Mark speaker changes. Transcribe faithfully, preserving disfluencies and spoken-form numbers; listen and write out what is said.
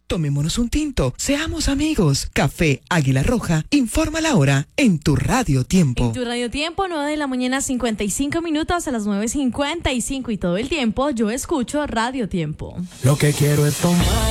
Speaker 1: Tomémonos un tinto, seamos amigos. Café Águila Roja, informa la hora en tu Radio Tiempo.
Speaker 2: En tu Radio Tiempo, nueve de la mañana, cincuenta y cinco minutos, a las nueve cincuenta y cinco y todo el tiempo yo escucho Radio Tiempo.
Speaker 3: Lo que quiero es tomar.